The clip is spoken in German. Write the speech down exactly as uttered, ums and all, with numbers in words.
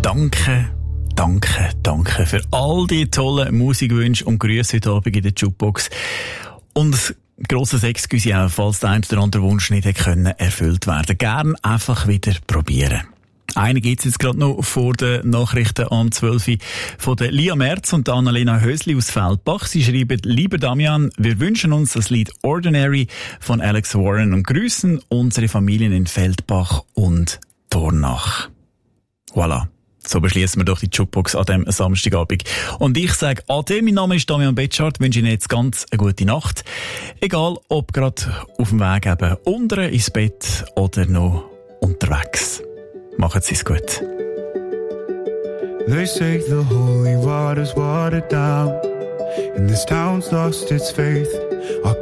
Danke, danke, danke für all die tollen Musikwünsche und Grüße heute Abend in der Jukebox. Und ein grosses Excuse auch, falls der ein oder andere Wunsch nicht hätte können erfüllt werden. Gern einfach wieder probieren. Einen gibt's jetzt gerade noch vor den Nachrichten am zwölf Uhr von der Lia Merz und der Annalena Hösli aus Feldbach. Sie schreiben: Lieber Damian, wir wünschen uns das Lied Ordinary von Alex Warren und grüßen unsere Familien in Feldbach und Dornach. Voilà. So beschließen wir doch die Jukebox an diesem Samstagabend. Und ich sage Ade, mein Name ist Damian Betschart, wünsche Ihnen jetzt ganz eine gute Nacht. Egal, ob gerade auf dem Weg eben unten ins Bett oder noch unterwegs. Machen Sie es gut. They say the holy water's watered down, and this town's lost its faith. Our